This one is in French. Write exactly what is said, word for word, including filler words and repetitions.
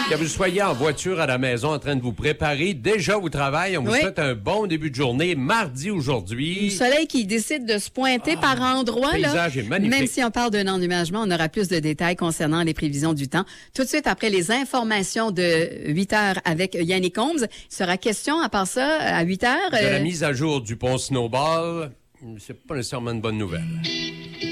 Que vous soyez en voiture à la maison en train de vous préparer déjà au travail, on vous Oui. souhaite un bon début de journée. Mardi aujourd'hui. Le soleil qui décide de se pointer Ah, par endroits. le Là. paysage est magnifique. Même si on parle d'un ennuagement, on aura plus de détails concernant les prévisions du temps. Tout de suite après les informations de huit heures avec Yannick Combs, il sera question, à part ça, à huit heures... De la euh, mise à jour du pont Snowball, c'est pas nécessairement une bonne nouvelle.